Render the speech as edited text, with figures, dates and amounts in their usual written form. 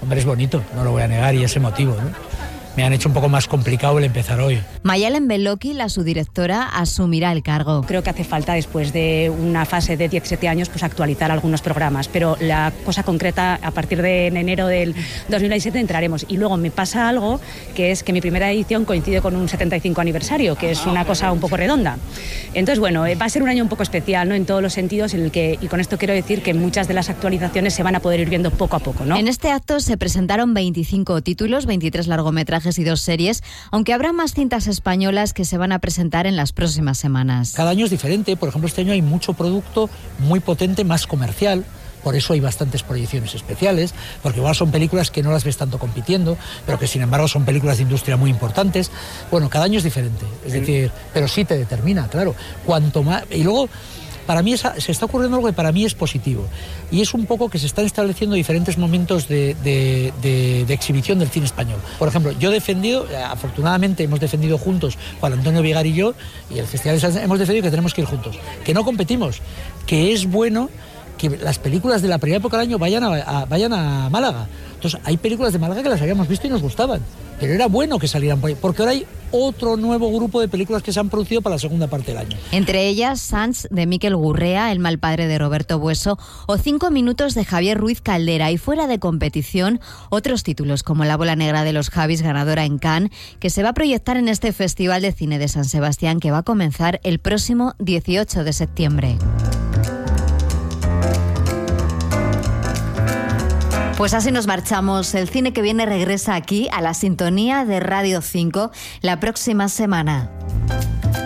Hombre, es bonito, no lo voy a negar, y es emotivo, ¿no? Me han hecho un poco más complicado el empezar hoy. Mayalen Beloki, la subdirectora, asumirá el cargo. Creo que hace falta, después de una fase de 17 años, pues actualizar algunos programas, pero la cosa concreta, a partir de enero del 2027 entraremos. Y luego me pasa algo, que es que mi primera edición coincide con un 75 aniversario, que es una cosa un poco redonda. Entonces, bueno, va a ser un año un poco especial, ¿no?, en todos los sentidos, en el que, y con esto quiero decir que muchas de las actualizaciones se van a poder ir viendo poco a poco, ¿no? En este acto se presentaron 25 títulos, 23 largometrajes y 2 series, aunque habrá más cintas españolas que se van a presentar en las próximas semanas. Cada año es diferente. Por ejemplo, este año hay mucho producto muy potente, más comercial. Por eso hay bastantes proyecciones especiales, porque igual son películas que no las ves tanto compitiendo, pero que sin embargo son películas de industria muy importantes. Bueno, cada año es diferente, es decir, pero sí te determina, claro. Cuanto más... Y luego, para mí se está ocurriendo algo que para mí es positivo, y es un poco que se están estableciendo diferentes momentos de exhibición del cine español. Por ejemplo, yo he defendido, afortunadamente hemos defendido juntos, Juan Antonio Vigar y yo, y el Festival de Sanz, hemos defendido que tenemos que ir juntos, que no competimos, que es bueno que las películas de la primera época del año vayan a Málaga. Entonces, hay películas de Málaga que las habíamos visto y nos gustaban, pero era bueno que salieran por ahí, porque ahora hay otro nuevo grupo de películas que se han producido para la segunda parte del año. Entre ellas, Sanz, de Miquel Gurrea, El mal padre, de Roberto Bueso, o 5 minutos, de Javier Ruiz Caldera. Y fuera de competición, otros títulos como La bola negra de los Javis, ganadora en Cannes, que se va a proyectar en este Festival de Cine de San Sebastián, que va a comenzar el próximo 18 de septiembre. Pues así nos marchamos. El cine que viene regresa aquí a la sintonía de Radio 5 la próxima semana.